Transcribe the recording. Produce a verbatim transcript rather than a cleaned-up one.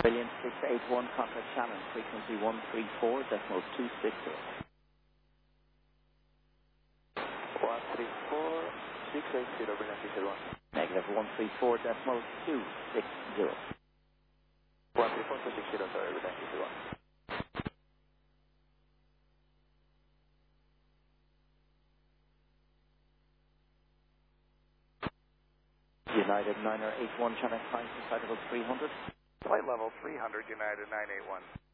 Brilliant six eight one, contact Shannon, frequency one three four decimal two six zero. one three four six eight zero, Brilliant six eight one. Negative one three four decimal two six zero. one three four two six zero, sorry, Brilliant six eight one. United niner eight one, channel five, excitable three hundred. Flight level three hundred, United nine eight one.